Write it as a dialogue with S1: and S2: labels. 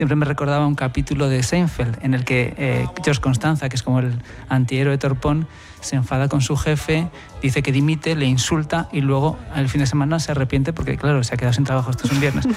S1: siempre me recordaba un capítulo de Seinfeld en el que George Constanza, que es como el antihéroe torpón, se enfada con su jefe, dice que dimite, le insulta y luego al fin de semana se arrepiente porque, claro, se ha quedado sin trabajo. Esto es un viernes.